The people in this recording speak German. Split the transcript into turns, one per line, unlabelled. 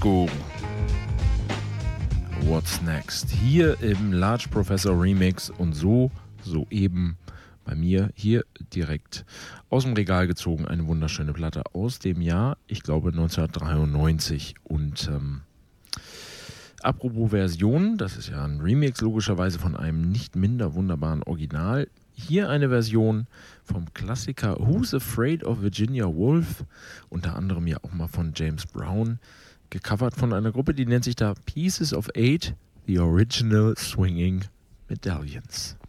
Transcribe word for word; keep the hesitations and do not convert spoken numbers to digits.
School. What's next? Hier im Large Professor Remix und so soeben bei mir hier direkt aus dem Regal gezogen eine wunderschöne Platte aus dem Jahr, ich glaube neunzehnhundertdreiundneunzig. Und ähm, apropos Version, das ist ja ein Remix logischerweise von einem nicht minder wunderbaren Original. Hier eine Version vom Klassiker Who's Afraid of Virginia Woolf, unter anderem ja auch mal von James Brown, gecovert von einer Gruppe, die nennt sich da Pieces of Eight, The Original Swinging Medallions.